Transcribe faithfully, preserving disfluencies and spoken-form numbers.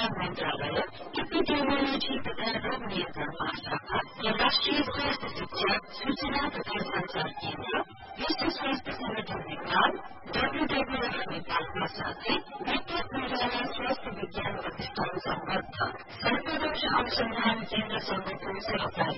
मन्त्रालय, एपिडेमियोलोजी तथा रोग नियन्त्रण महाशाखा र राष्ट्रिय स्वास्थ्य शिक्षा, सूचना तथा संचार केन्द्र, विश्व स्वास्थ्य संगठन नेपाल, डब्ल्यूडब्ल्यूएफ नेपालका साथै विद्युत मन्त्रालय स्वास्थ्य विज्ञान प्रतिष्ठान सम्बद्ध सर्वदक्ष अनुसन्धान केन्द्रसँगको सहकारी